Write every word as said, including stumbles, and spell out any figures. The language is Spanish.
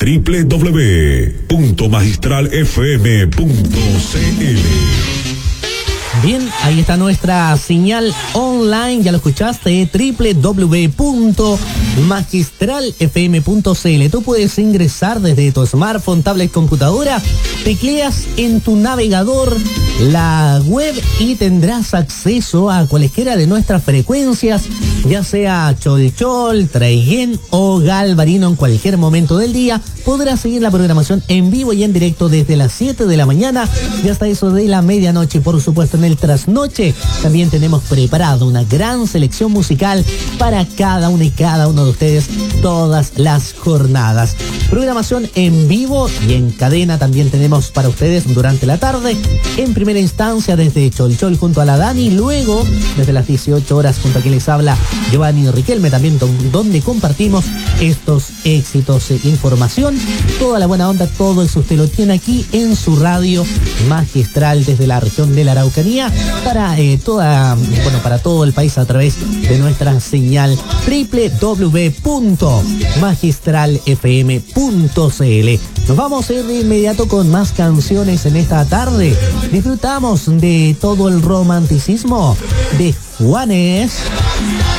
doble u doble u doble u punto magistral f m punto c l. Bien, ahí está nuestra señal online, ya lo escuchaste, doble u doble u doble u punto magistral f m punto c l. Tú puedes ingresar desde tu smartphone, tablet, computadora, tecleas en tu navegador la web y tendrás acceso a cualquiera de nuestras frecuencias, ya sea Cholchol, Traiguén o Galvarino. En cualquier momento del día podrás seguir la programación en vivo y en directo desde las siete de la mañana y hasta eso de la medianoche. Por supuesto, en el trasnoche también tenemos preparado una gran selección musical para cada uno y cada uno de ustedes todas las jornadas. Programación en vivo y en cadena también tenemos para ustedes durante la tarde. En primera instancia desde Cholchol junto a la Dani, luego desde las dieciocho horas junto a quien les habla Giovanni Riquelme, también donde compartimos estos éxitos, eh, información, toda la buena onda, todo eso usted lo tiene aquí en su radio magistral desde la región de la Araucanía para eh, toda, bueno, para todo el país a través de nuestra señal doble u doble u doble u punto magistral f m punto c l. Nos vamos a ir de inmediato con más canciones en esta tarde. Disfrutamos de todo el romanticismo de Juanes.